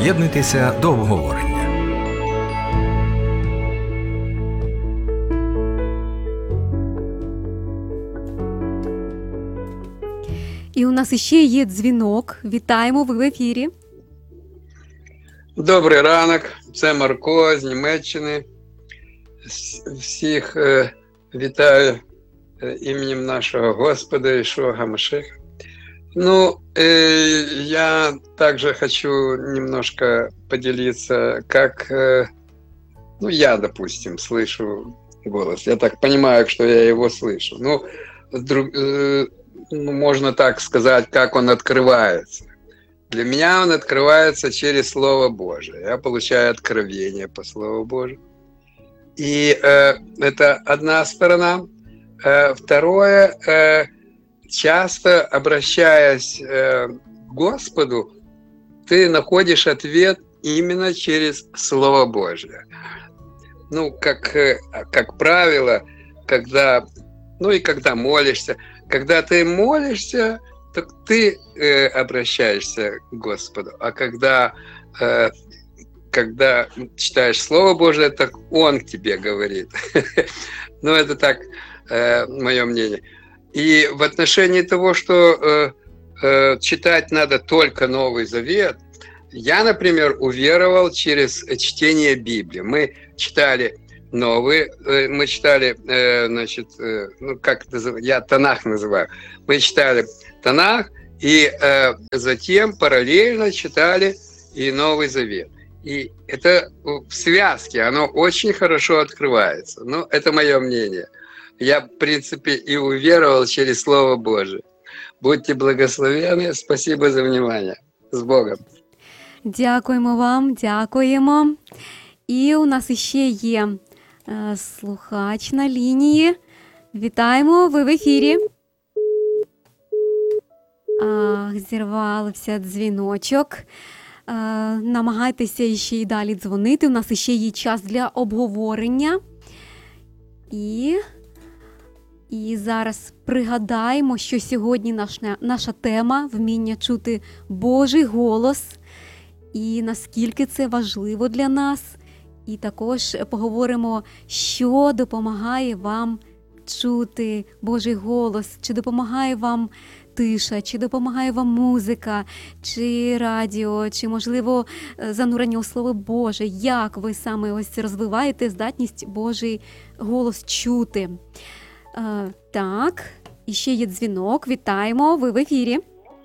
Приєднуйтеся до обговорення. І у нас іще є дзвінок. Вітаємо, ви в ефірі. Добрий ранок, це Марко з Німеччини. Всіх вітаю іменем нашого Господа Ішуа га-Машиаха. Я также хочу немножко поделиться, как, я, допустим, слышу голос. Я так понимаю, что я его слышу. Можно так сказать, как он открывается. Для меня он открывается через Слово Божие. Я получаю откровение по Слову Божию. И это одна сторона. Второе, часто обращаясь к Господу, ты находишь ответ именно через Слово Божие. Как правило, когда молишься, когда ты молишься, то ты обращаешься к Господу. А когда читаешь Слово Божие, так Он к тебе говорит. Это так, мое мнение. И в отношении того, что читать надо только Новый Завет, я, например, уверовал через чтение Библии. Мы читали я Танах называю. Мы читали Танах, и затем параллельно читали и Новый Завет. И это в связке, оно очень хорошо открывается. Это мое мнение. Я, в принципе, и уверовал через Слово Божие. Будьте благословенны. Спасибо за внимание. С Богом. Дякуємо вам, дякуємо. І у нас іще є слухач на лінії. Вітаємо, ви в ефірі. Зірвався дзвіночок. Намагайтеся ще й далі дзвонити. У нас іще є час для обговорення. І зараз пригадаємо, що сьогодні наша тема – вміння чути Божий голос. І наскільки це важливо для нас. І також поговоримо, що допомагає вам чути Божий голос, чи допомагає вам тиша, чи допомагає вам музика, чи радіо, чи, можливо, занурення у Слово Боже. Як ви саме ось розвиваєте здатність Божий голос чути. Так, і ще є дзвінок. Вітаємо, ви в ефірі.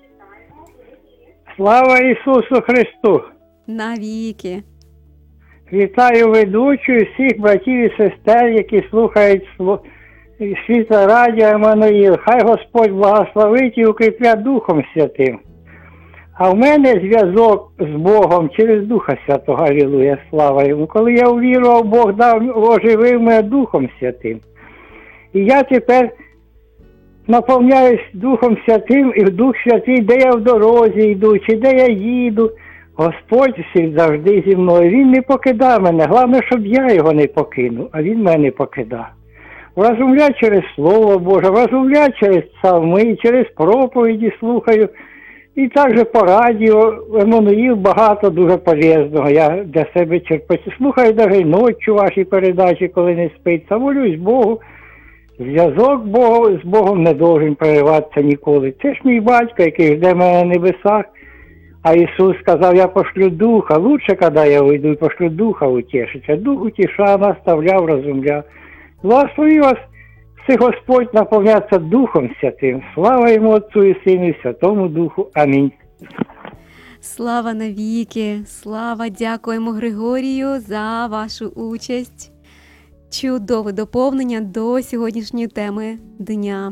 Слава Ісусу Христу! Навіки! Вітаю ведучу і всіх братів і сестер, які слухають Світле Радіо Еммануїл. Хай Господь благословить і укріпляє Духом Святим. А в мене зв'язок з Богом через Духа Святого, алілуя, слава Йому. Коли я увірував, Бог оживив мене Духом Святим. І я тепер наповняюсь Духом Святим, і Дух Святий, де я в дорозі йду, чи де я їду, Господь завжди зі мною. Він не покидає мене. Головне, щоб я його не покинув, а він мене не покидає. Розмовляю через Слово Боже, розмовляю через псалми, через проповіді слухаю. І також по радіо Еммануїл багато дуже полезного. Я для себе черпаю. Слухаю навіть ночі ваші передачі, коли не спиться. Молюсь Богу. Зв'язок з Богом не должен перериватися ніколи. Це ж мій батько, який жде мене на небесах. А Ісус сказав, я пошлю Духа. Лучше, коли я вийду, і пошлю Духа утішиться. Дух утішав, наставляв, розумляв. Благослови вас, всі Господь наповняться Духом Святим. Слава Йому, Отцу і Сину, і Святому Духу. Амінь. Слава навіки. Слава, дякуємо Григорію за вашу участь. Чудове доповнення до сьогоднішньої теми дня.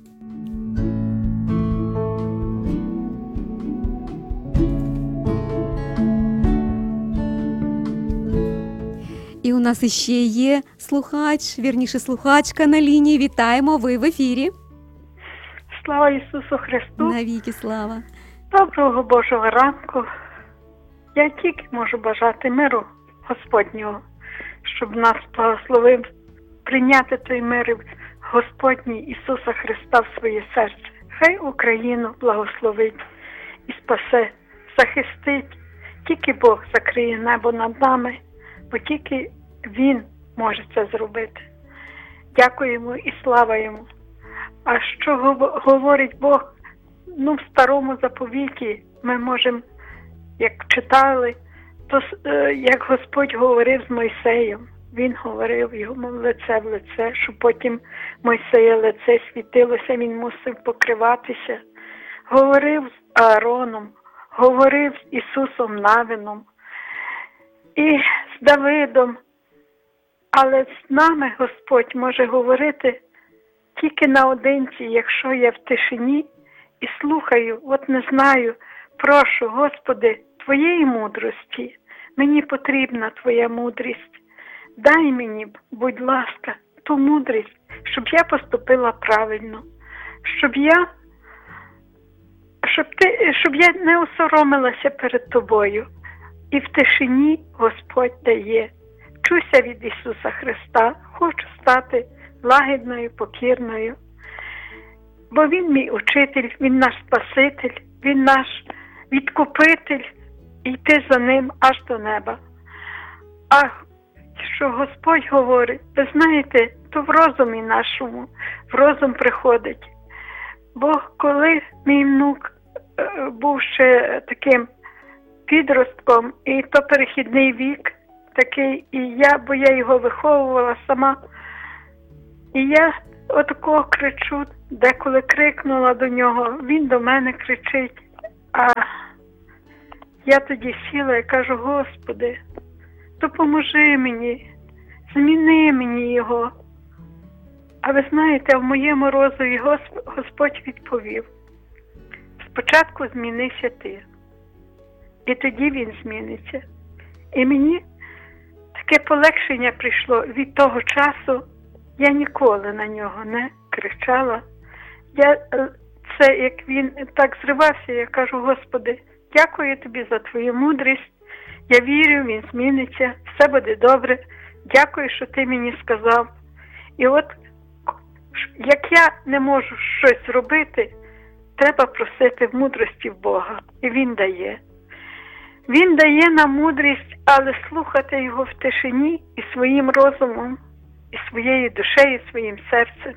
І у нас іще є слухачка на лінії. Вітаємо, ви в ефірі. Слава Ісусу Христу! Навіки слава! Доброго Божого ранку! Я тільки можу бажати миру Господнього, щоб нас благословив прийняти той мир Господній Ісуса Христа в своє серце. Хай Україну благословить і спасе, захистить Тільки Бог закриє небо над нами, бо тільки Він може це зробити. Дякуємо і слава Йому. А що говорить Бог? В старому заповіті ми можемо, як читали, то як Господь говорив з Мойсеєм, Він говорив йому лице в лице, що потім Мойсея лице світилося, він мусив покриватися. Говорив з Аароном, говорив з Ісусом Навином і з Давидом. Але з нами Господь може говорити тільки наодинці, якщо я в тишині і слухаю, не знаю, прошу, Господи, Твоєї мудрості, мені потрібна Твоя мудрість. Дай мені, будь ласка, ту мудрість, щоб я поступила правильно, щоб я не осоромилася перед Тобою. І в тишині Господь дає. Вчуся від Ісуса Христа, хочу стати лагідною, покірною. Бо Він мій учитель, Він наш Спаситель, Він наш відкупитель, і йти за Ним аж до неба. А що Господь говорить, ви знаєте, то в розумі нашому, в розум приходить. Бо коли мій внук був ще таким підростком, і то перехідний вік такий, бо я його виховувала сама, і я отакого кричу, деколи крикнула до нього, він до мене кричить, а я тоді сіла і кажу, Господи, допоможи мені, зміни мені його. А ви знаєте, в моєму розумі Господь відповів, спочатку змінися ти, і тоді він зміниться. І мені таке полегшення прийшло від того часу, я ніколи на нього не кричала. Це як він так зривався, я кажу, Господи, дякую Тобі за Твою мудрість, я вірю, він зміниться, все буде добре, дякую, що Ти мені сказав. І як я не можу щось зробити, треба просити в мудрості в Бога, і Він дає. Він дає нам мудрість, але слухати його в тишині і своїм розумом, і своєю душею, і своїм серцем.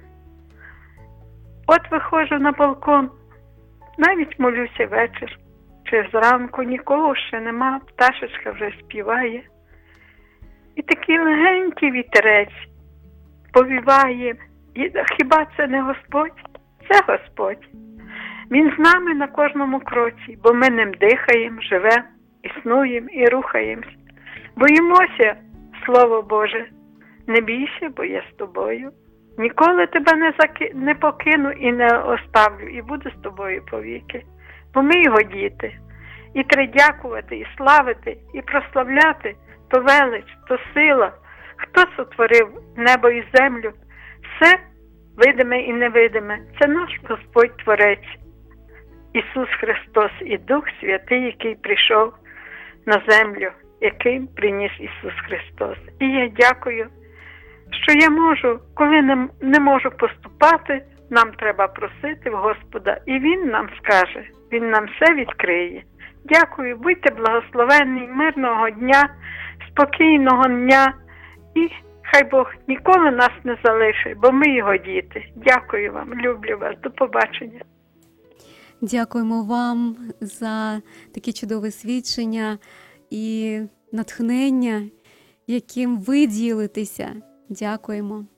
Виходжу на балкон, навіть молюся вечір, чи зранку, нікого ще нема, пташечка вже співає. І такий легенький вітерець повіває. І хіба це не Господь? Це Господь. Він з нами на кожному кроці, бо ми ним дихаємо, живемо, існуємо і рухаємось. Боїмося, Слово Боже, не бійся, бо я з тобою. Ніколи тебе не покину і не оставлю, і буду з тобою повіки. Бо ми його діти. І треба дякувати, і славити, і прославляти то велич, то сила. Хто сотворив небо і землю? Все видиме і невидиме. Це наш Господь Творець. Ісус Христос і Дух Святий, який прийшов на землю, яким приніс Ісус Христос. І я дякую, що я можу, коли не можу поступати, нам треба просити в Господа, і Він нам скаже, Він нам все відкриє. Дякую, будьте благословенні, мирного дня, спокійного дня, і хай Бог ніколи нас не залишить, бо ми його діти. Дякую вам, люблю вас, до побачення. Дякуємо вам за таке чудове свідчення і натхнення, яким ви ділитеся. Дякуємо.